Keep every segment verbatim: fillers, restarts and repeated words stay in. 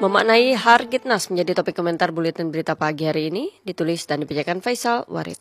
Memaknai Hargitnas menjadi topik komentar buletin berita pagi hari ini, ditulis dan dibacakan Faisal Warid.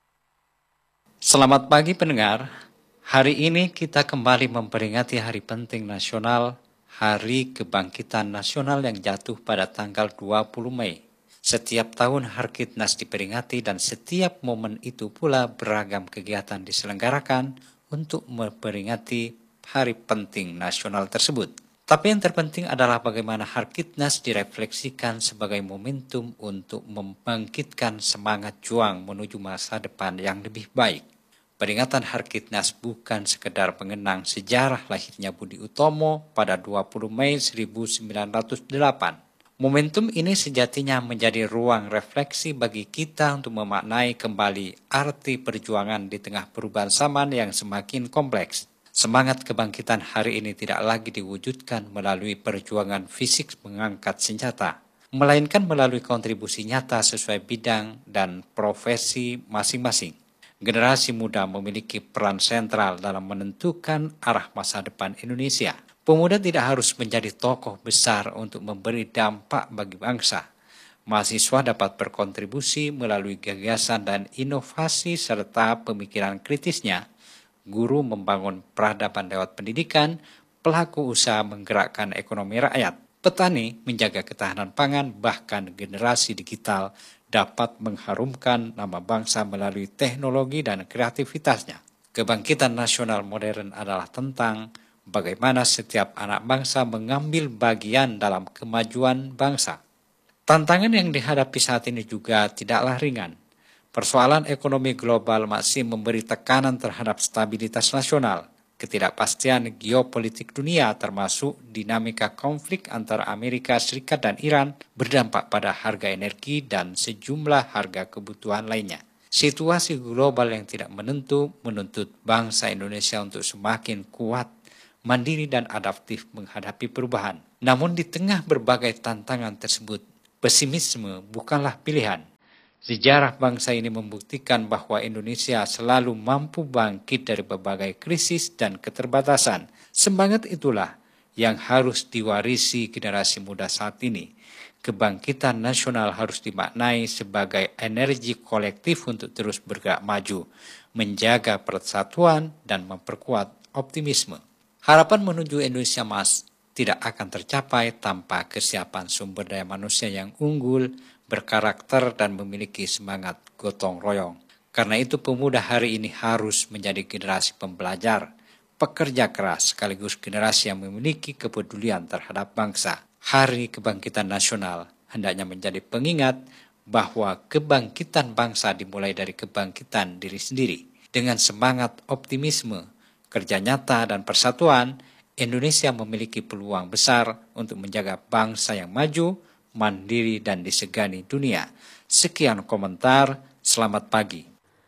Selamat pagi pendengar, hari ini kita kembali memperingati hari penting nasional, Hari Kebangkitan Nasional yang jatuh pada tanggal dua puluh Mei. Setiap tahun Hargitnas diperingati dan setiap momen itu pula beragam kegiatan diselenggarakan untuk memperingati hari penting nasional tersebut. Tapi yang terpenting adalah bagaimana Hargitnas direfleksikan sebagai momentum untuk membangkitkan semangat juang menuju masa depan yang lebih baik. Peringatan Hargitnas bukan sekedar mengenang sejarah lahirnya Budi Utomo pada dua puluh Mei seribu sembilan ratus delapan. Momentum ini sejatinya menjadi ruang refleksi bagi kita untuk memaknai kembali arti perjuangan di tengah perubahan zaman yang semakin kompleks. Semangat kebangkitan hari ini tidak lagi diwujudkan melalui perjuangan fisik mengangkat senjata, melainkan melalui kontribusi nyata sesuai bidang dan profesi masing-masing. Generasi muda memiliki peran sentral dalam menentukan arah masa depan Indonesia. Pemuda tidak harus menjadi tokoh besar untuk memberi dampak bagi bangsa. Mahasiswa dapat berkontribusi melalui gagasan dan inovasi serta pemikiran kritisnya. Guru membangun peradaban lewat pendidikan, pelaku usaha menggerakkan ekonomi rakyat. Petani menjaga ketahanan pangan, bahkan generasi digital dapat mengharumkan nama bangsa melalui teknologi dan kreativitasnya. Kebangkitan nasional modern adalah tentang bagaimana setiap anak bangsa mengambil bagian dalam kemajuan bangsa. Tantangan yang dihadapi saat ini juga tidaklah ringan. Persoalan ekonomi global masih memberi tekanan terhadap stabilitas nasional. Ketidakpastian geopolitik dunia termasuk dinamika konflik antara Amerika Serikat dan Iran berdampak pada harga energi dan sejumlah harga kebutuhan lainnya. Situasi global yang tidak menentu menuntut bangsa Indonesia untuk semakin kuat, mandiri dan adaptif menghadapi perubahan. Namun di tengah berbagai tantangan tersebut, pesimisme bukanlah pilihan. Sejarah bangsa ini membuktikan bahwa Indonesia selalu mampu bangkit dari berbagai krisis dan keterbatasan. Semangat itulah yang harus diwarisi generasi muda saat ini. Kebangkitan nasional harus dimaknai sebagai energi kolektif untuk terus bergerak maju, menjaga persatuan dan memperkuat optimisme. Harapan menuju Indonesia Emas tidak akan tercapai tanpa kesiapan sumber daya manusia yang unggul, berkarakter dan memiliki semangat gotong royong. Karena itu pemuda hari ini harus menjadi generasi pembelajar, pekerja keras sekaligus generasi yang memiliki kepedulian terhadap bangsa. Hari Kebangkitan Nasional hendaknya menjadi pengingat bahwa kebangkitan bangsa dimulai dari kebangkitan diri sendiri. Dengan semangat optimisme, kerja nyata dan persatuan, Indonesia memiliki peluang besar untuk menjaga bangsa yang maju, mandiri dan disegani dunia. Sekian komentar, selamat pagi.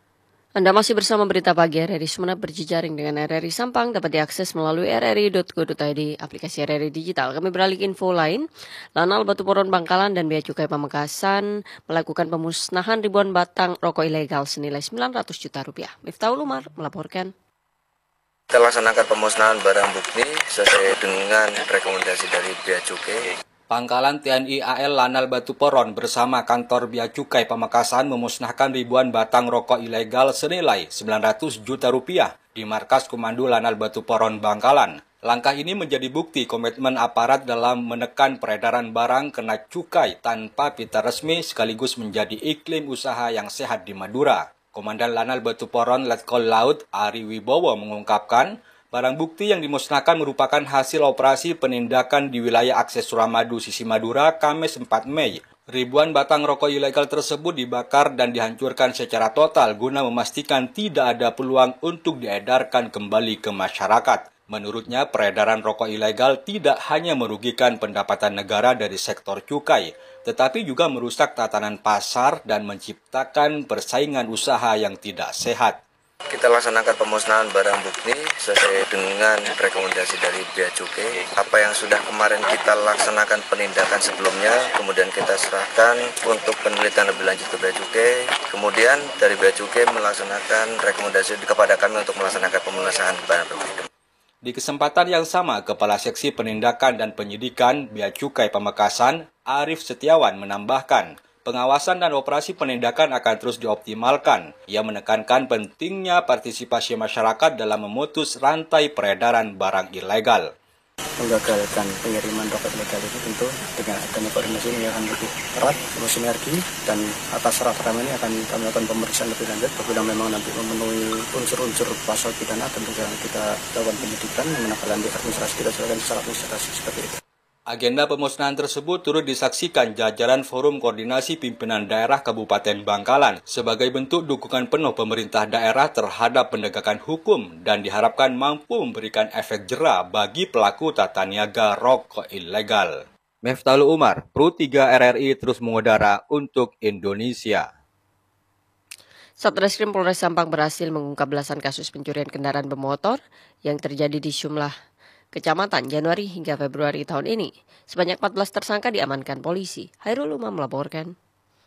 Anda masih bersama Berita Pagi R R I Sumeneb berjejaring dengan R R I Sampang, dapat diakses melalui r r i dot go dot i d, aplikasi R R I Digital. Kami beralih ke info lain, Lanal Batu Poron Bangkalan dan Bea Cukai Pamekasan melakukan pemusnahan ribuan batang rokok ilegal senilai sembilan ratus juta rupiah. Miftahul Umar melaporkan. Kita laksanakan pemusnahan barang bukti sesuai dengan rekomendasi dari Bea Cukai. Pangkalan T N I A L Lanal Batu Poron bersama kantor Bea Cukai Pamekasan memusnahkan ribuan batang rokok ilegal senilai sembilan ratus juta rupiah di markas Komando Lanal Batu Poron Bangkalan. Langkah ini menjadi bukti komitmen aparat dalam menekan peredaran barang kena cukai tanpa pita resmi sekaligus menjadi iklim usaha yang sehat di Madura. Komandan Lanal Batu Poron Letkol Laut Ari Wibowo mengungkapkan, barang bukti yang dimusnahkan merupakan hasil operasi penindakan di wilayah akses Suramadu, sisi Madura, Kamis empat Mei. Ribuan batang rokok ilegal tersebut dibakar dan dihancurkan secara total guna memastikan tidak ada peluang untuk diedarkan kembali ke masyarakat. Menurutnya, peredaran rokok ilegal tidak hanya merugikan pendapatan negara dari sektor cukai, tetapi juga merusak tatanan pasar dan menciptakan persaingan usaha yang tidak sehat. Kita laksanakan pemusnahan barang bukti sesuai dengan rekomendasi dari Bea Cukai. Apa yang sudah kemarin kita laksanakan penindakan sebelumnya, kemudian kita serahkan untuk penelitian lebih lanjut ke Bea Cukai. Kemudian dari Bea Cukai melaksanakan rekomendasi kepada kami untuk melaksanakan pemusnahan barang bukti. Di kesempatan yang sama, Kepala Seksi Penindakan dan Penyidikan Bea Cukai Pamekasan, Arif Setiawan menambahkan, pengawasan dan operasi penindakan akan terus dioptimalkan. Ia menekankan pentingnya partisipasi masyarakat dalam memutus rantai peredaran barang ilegal. Menggagalkan pengiriman rokok ilegal itu tentu dengan adanya koordinasi ini akan lebih erat, bersinergi, dan atas rata-rata ini akan kami lakukan pemeriksaan lebih lanjut. Apabila memang nanti memenuhi unsur-unsur pasal pidana, tentu saja kita lakukan penyidikan, menindaklanjuti administrasi kita silakan secara administrasi seperti itu. Agenda pemusnahan tersebut turut disaksikan jajaran Forum Koordinasi Pimpinan Daerah Kabupaten Bangkalan sebagai bentuk dukungan penuh pemerintah daerah terhadap penegakan hukum dan diharapkan mampu memberikan efek jera bagi pelaku tata niaga rokok ilegal. Meftalu Umar, Pro tiga R R I terus mengudara untuk Indonesia. Satreskrim Polres Sampang berhasil mengungkap belasan kasus pencurian kendaraan bermotor yang terjadi di sejumlah kecamatan Januari hingga Februari tahun ini. Sebanyak empat belas tersangka diamankan polisi. Hairul Umam melaporkan.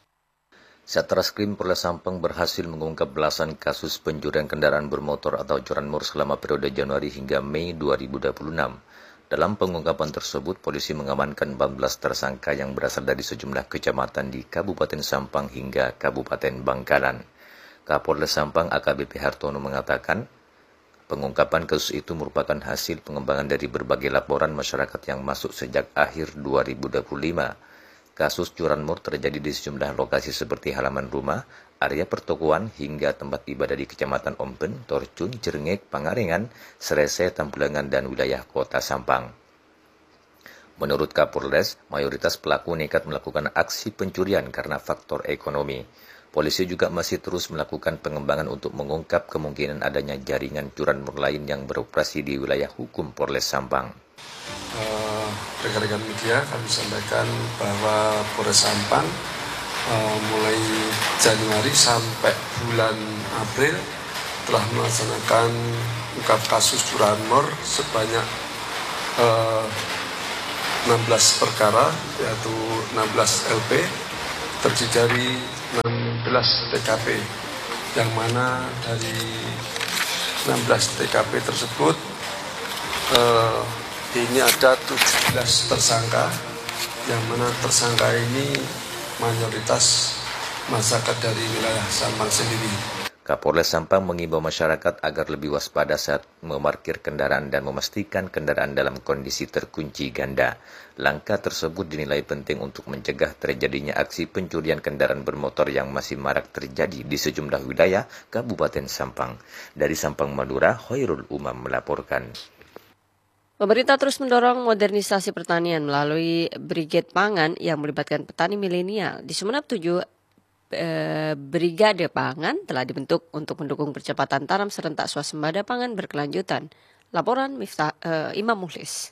Satreskrim Polres Sampang berhasil mengungkap belasan kasus pencurian kendaraan bermotor atau curanmor selama periode Januari hingga Mei dua ribu dua puluh enam. Dalam pengungkapan tersebut, polisi mengamankan empat belas tersangka yang berasal dari sejumlah kecamatan di Kabupaten Sampang hingga Kabupaten Bangkalan. Kapolres Sampang A K B P Hartono mengatakan, pengungkapan kasus itu merupakan hasil pengembangan dari berbagai laporan masyarakat yang masuk sejak akhir dua ribu dua puluh lima. Kasus curanmor terjadi di sejumlah lokasi seperti halaman rumah, area pertokoan, hingga tempat ibadah di Kecamatan Ompen, Torcun, Cerengek, Pangarengan, Serese, Tambulangan, dan wilayah Kota Sampang. Menurut Kapolres, mayoritas pelaku nekat melakukan aksi pencurian karena faktor ekonomi. Polisi juga masih terus melakukan pengembangan untuk mengungkap kemungkinan adanya jaringan curanmor lain yang beroperasi di wilayah hukum Polres Sampang. Uh, rekan-rekan media kami sampaikan bahwa Polres Sampang uh, mulai Januari sampai bulan April telah melaksanakan ungkap kasus curanmor sebanyak uh, enam belas perkara, yaitu enam belas L P, terdiri dari enam belas T K P, yang mana dari enam belas T K P tersebut eh, ini ada tujuh belas tersangka, yang mana tersangka ini mayoritas masyarakat dari wilayah Sampang sendiri. Kapolres Sampang mengimbau masyarakat agar lebih waspada saat memarkir kendaraan dan memastikan kendaraan dalam kondisi terkunci ganda. Langkah tersebut dinilai penting untuk mencegah terjadinya aksi pencurian kendaraan bermotor yang masih marak terjadi di sejumlah wilayah Kabupaten Sampang. Dari Sampang, Madura, Khairul Umam melaporkan. Pemerintah terus mendorong modernisasi pertanian melalui Brigade Pangan yang melibatkan petani milenial. Di Sumeneb tujuh eh, Brigade Pangan telah dibentuk untuk mendukung percepatan tanam serentak swasembada pangan berkelanjutan. Laporan Miftah, eh, Imam Muhlis.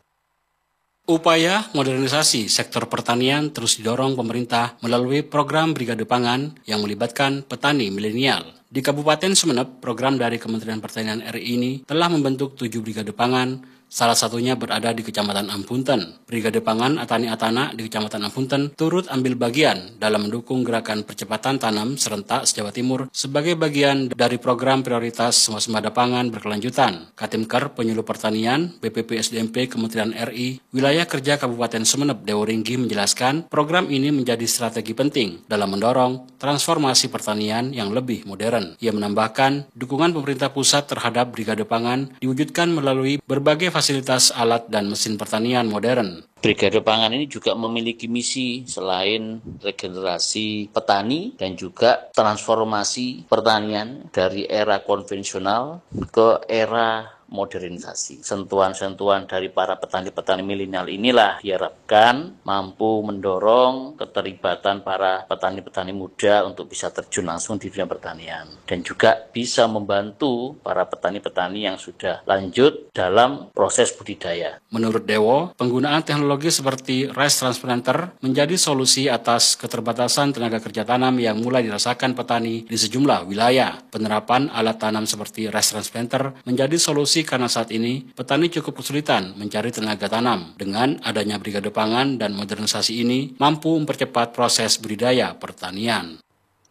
Upaya modernisasi sektor pertanian terus didorong pemerintah melalui program Brigade Pangan yang melibatkan petani milenial. Di Kabupaten Sumeneb, program dari Kementerian Pertanian R I ini telah membentuk tujuh Brigade Pangan, salah satunya berada di Kecamatan Ampunten. Brigade Pangan Atani Atana di Kecamatan Ampunten turut ambil bagian dalam mendukung gerakan percepatan tanam serentak se-Jawa Timur sebagai bagian dari program prioritas swasembada pangan berkelanjutan. Katimker Penyuluh Pertanian B P P S D M P Kementerian R I Wilayah Kerja Kabupaten Sumeneb Dewo Ringgi menjelaskan program ini menjadi strategi penting dalam mendorong transformasi pertanian yang lebih modern. Ia menambahkan dukungan pemerintah pusat terhadap Brigade Pangan diwujudkan melalui berbagai fasilitas alat dan mesin pertanian modern. Brigade Pangan ini juga memiliki misi selain regenerasi petani dan juga transformasi pertanian dari era konvensional ke era modernisasi. Sentuhan-sentuhan dari para petani-petani milenial inilah diharapkan mampu mendorong keterlibatan para petani-petani muda untuk bisa terjun langsung di dunia pertanian dan juga bisa membantu para petani-petani yang sudah lanjut dalam proses budidaya. Menurut Dewo, penggunaan teknologi seperti rice transplanter menjadi solusi atas keterbatasan tenaga kerja tanam yang mulai dirasakan petani di sejumlah wilayah. Penerapan alat tanam seperti rice transplanter menjadi solusi karena saat ini petani cukup kesulitan mencari tenaga tanam. Dengan adanya Brigade Pangan dan modernisasi ini mampu mempercepat proses budidaya pertanian.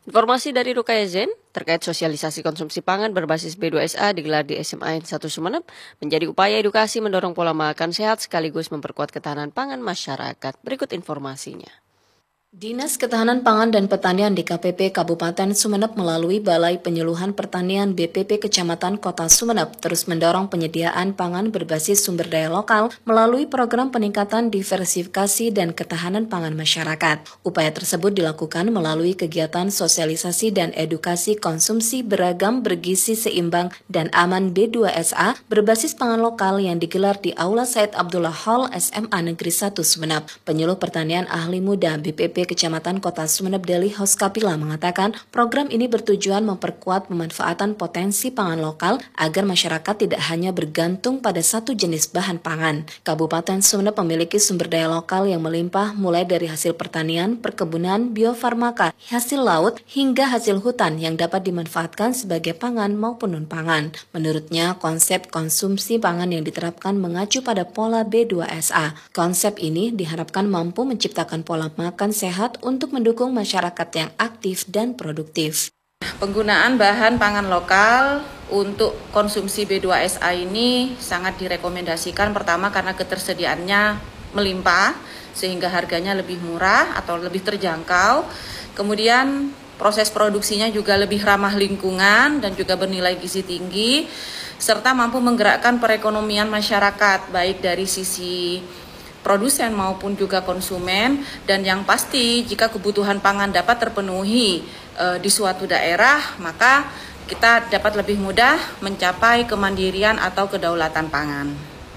Informasi dari Rukaya Zen terkait sosialisasi konsumsi pangan berbasis B dua S A digelar di S M A N satu Sumeneb menjadi upaya edukasi mendorong pola makan sehat sekaligus memperkuat ketahanan pangan masyarakat. Berikut informasinya. Dinas Ketahanan Pangan dan Pertanian D K P P Kabupaten Sumeneb melalui Balai Penyuluhan Pertanian B P P Kecamatan Kota Sumeneb terus mendorong penyediaan pangan berbasis sumber daya lokal melalui program peningkatan diversifikasi dan ketahanan pangan masyarakat. Upaya tersebut dilakukan melalui kegiatan sosialisasi dan edukasi konsumsi beragam bergizi seimbang dan aman B dua S A berbasis pangan lokal yang digelar di Aula Said Abdullah Hall S M A Negeri satu Sumeneb. Penyuluh Pertanian Ahli Muda B P P Kecamatan Kota Sumeneb Deli Hoskapila mengatakan program ini bertujuan memperkuat pemanfaatan potensi pangan lokal agar masyarakat tidak hanya bergantung pada satu jenis bahan pangan. Kabupaten Sumeneb memiliki sumber daya lokal yang melimpah mulai dari hasil pertanian, perkebunan, biofarmaka, hasil laut, hingga hasil hutan yang dapat dimanfaatkan sebagai pangan maupun non-pangan. Menurutnya, konsep konsumsi pangan yang diterapkan mengacu pada pola B dua S A. Konsep ini diharapkan mampu menciptakan pola makan sehat sehat untuk mendukung masyarakat yang aktif dan produktif. Penggunaan bahan pangan lokal untuk konsumsi B dua S A ini sangat direkomendasikan, pertama karena ketersediaannya melimpah sehingga harganya lebih murah atau lebih terjangkau. Kemudian proses produksinya juga lebih ramah lingkungan dan juga bernilai gizi tinggi serta mampu menggerakkan perekonomian masyarakat baik dari sisi produsen maupun juga konsumen, dan yang pasti jika kebutuhan pangan dapat terpenuhi e, di suatu daerah, maka kita dapat lebih mudah mencapai kemandirian atau kedaulatan pangan.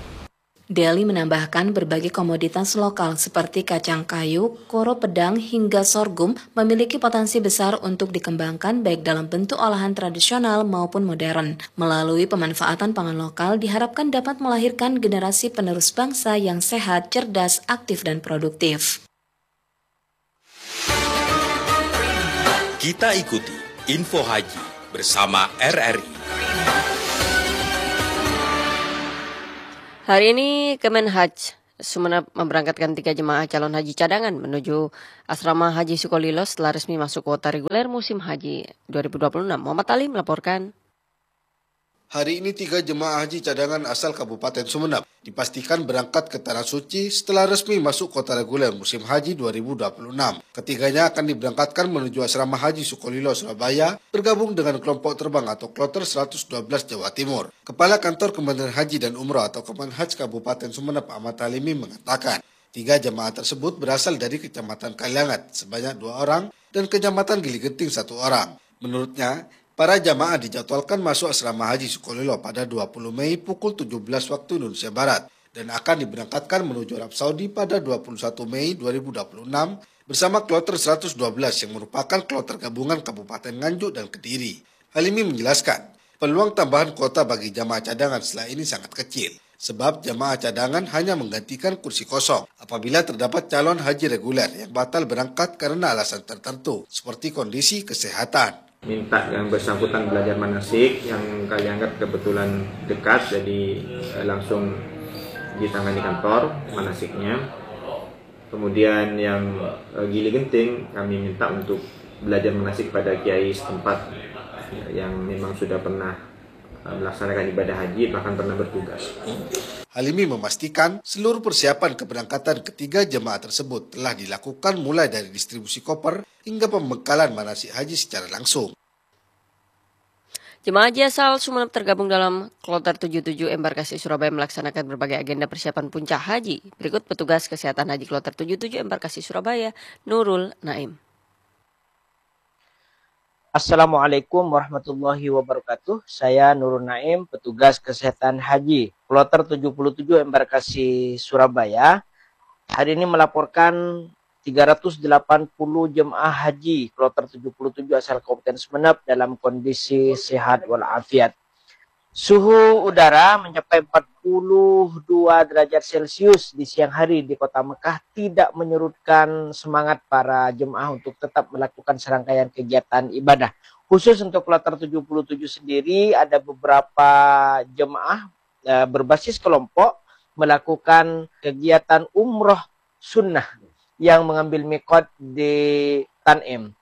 Deli menambahkan berbagai komoditas lokal seperti kacang kayu, koro pedang hingga sorghum memiliki potensi besar untuk dikembangkan baik dalam bentuk olahan tradisional maupun modern. Melalui pemanfaatan pangan lokal diharapkan dapat melahirkan generasi penerus bangsa yang sehat, cerdas, aktif, dan produktif. Kita ikuti Info Haji bersama R R I. Hari ini Kemenhaj Sumeneb memberangkatkan tiga jemaah calon haji cadangan menuju asrama Haji Sukolilo setelah resmi masuk kuota reguler musim haji dua ribu dua puluh enam. Muhammad Ali melaporkan. Hari ini tiga jemaah haji cadangan asal Kabupaten Sumeneb dipastikan berangkat ke Tanah Suci setelah resmi masuk kuota reguler musim haji dua ribu dua puluh enam. Ketiganya akan diberangkatkan menuju asrama Haji Sukolilo, Surabaya, bergabung dengan kelompok terbang atau kloter seratus dua belas Jawa Timur. Kepala Kantor Kementerian Haji dan Umroh atau Kemenhaj Kabupaten Sumeneb Ahmad Halimi mengatakan, tiga jemaah tersebut berasal dari Kecamatan Kaliangat sebanyak dua orang dan Kecamatan Gili Genting satu orang. Menurutnya, para jamaah dijadwalkan masuk asrama Haji Sukolilo pada dua puluh Mei pukul tujuh belas waktu Indonesia Barat dan akan diberangkatkan menuju Arab Saudi pada dua puluh satu Mei dua ribu dua puluh enam bersama kloter seratus dua belas yang merupakan kloter gabungan Kabupaten Nganjuk dan Kediri. Halimi menjelaskan, peluang tambahan kuota bagi jamaah cadangan setelah ini sangat kecil sebab jamaah cadangan hanya menggantikan kursi kosong apabila terdapat calon haji reguler yang batal berangkat karena alasan tertentu seperti kondisi kesehatan. Minta yang bersangkutan belajar manasik yang kalian anggap kebetulan dekat, jadi eh, langsung ditangani kantor manasiknya. Kemudian yang eh, Gili Genting kami minta untuk belajar manasik pada kiai setempat eh, yang memang sudah pernah eh, melaksanakan ibadah haji bahkan pernah bertugas. Halimi memastikan seluruh persiapan keberangkatan ketiga jemaah tersebut telah dilakukan mulai dari distribusi koper hingga pembekalan manasik haji secara langsung. Jemaah haji asal Sumeneb tergabung dalam kloter tujuh puluh tujuh embarkasi Surabaya melaksanakan berbagai agenda persiapan puncak haji. Berikut petugas kesehatan haji kloter tujuh puluh tujuh embarkasi Surabaya, Nurul Naim. Assalamualaikum warahmatullahi wabarakatuh. Saya Nurul Naim, petugas kesehatan haji kloter tujuh puluh tujuh embarkasi Surabaya. Hari ini melaporkan tiga ratus delapan puluh jemaah haji kloter tujuh puluh tujuh asal Kabupaten Sumeneb dalam kondisi sehat walafiat. Suhu udara mencapai empat puluh dua derajat Celcius di siang hari di Kota Mekah tidak menyurutkan semangat para jemaah untuk tetap melakukan serangkaian kegiatan ibadah. Khusus untuk kloter tujuh puluh tujuh sendiri ada beberapa jemaah e, berbasis kelompok melakukan kegiatan umroh sunnah yang mengambil mikot di Tanim.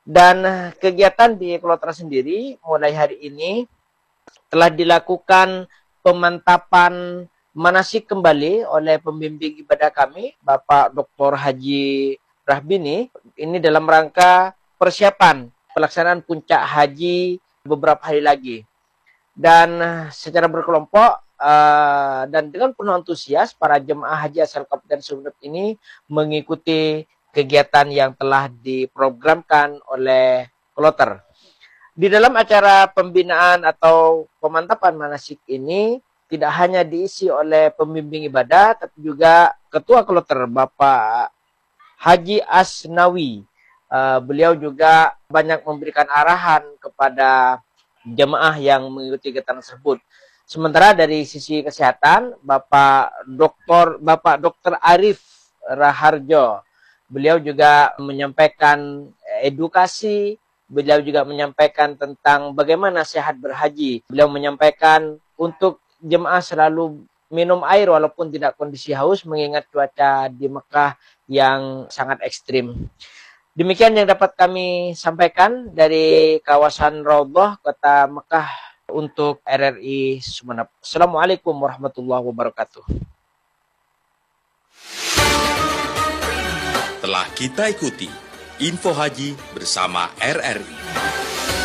Dan kegiatan di kloter sendiri mulai hari ini telah dilakukan pemantapan manasik kembali oleh pembimbing ibadah kami, Bapak Doktor Haji Rahbini. Ini dalam rangka persiapan pelaksanaan puncak haji beberapa hari lagi. Dan secara berkelompok uh, dan dengan penuh antusias, para jemaah haji asal Kabupaten Sumeneb ini mengikuti kegiatan yang telah diprogramkan oleh kloter. Di dalam acara pembinaan atau pemantapan manasik ini tidak hanya diisi oleh pembimbing ibadah, tapi juga Ketua Kloter Bapak Haji Asnawi. Uh, beliau juga banyak memberikan arahan kepada jemaah yang mengikuti kegiatan tersebut. Sementara dari sisi kesehatan, Bapak Doktor Bapak Dokter Arif Raharjo, beliau juga menyampaikan edukasi, beliau juga menyampaikan tentang bagaimana sehat berhaji. Beliau menyampaikan untuk jemaah selalu minum air walaupun tidak kondisi haus, mengingat cuaca di Mekah yang sangat ekstrim. Demikian yang dapat kami sampaikan dari kawasan Raudhah, Kota Mekah untuk R R I Sumeneb. Assalamualaikum warahmatullahi wabarakatuh. Telah kita ikuti Info Haji bersama R R I.